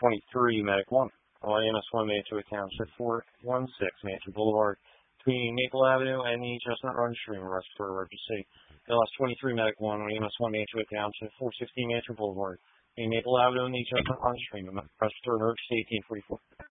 23, Medic 1. EMS 1 Mantua Township 416, Mantua Boulevard, between Maple Avenue and the Chestnut Run Stream, arrest for emergency. LS 23, Medic 1, EMS 1 Mantua Township 416, Mantua Boulevard, between Maple Avenue and the Chestnut Run Stream, arrest for emergency 1844.